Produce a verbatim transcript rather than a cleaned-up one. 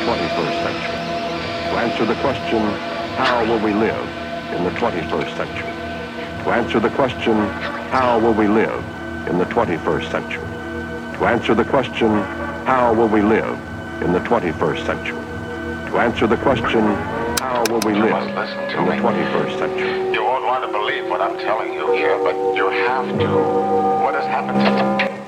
twenty-first century? To answer the question, how will we live in the twenty-first century? To answer the question, how will we live in the twenty-first century? To answer the question, how will we live in the twenty-first century? To answer the question, how will we live in the twenty-first century? You won't want to believe what I'm telling you here, but you have to. What has happened?